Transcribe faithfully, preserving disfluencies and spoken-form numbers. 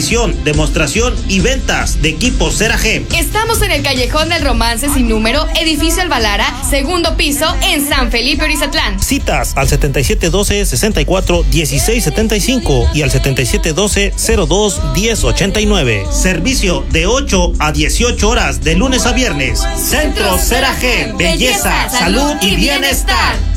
revisión, demostración y ventas de equipos Ceragem. Estamos en el Callejón del Romance sin número, edificio Alvalara, segundo piso, en San Felipe Orizatlán. Citas al setenta y siete doce sesenta y cuatro dieciséis setenta y cinco y al setenta y siete doce cero dos diez ochenta y nueve. Servicio de ocho a dieciocho horas de lunes a viernes. Centro Ceragem, belleza, salud y bienestar.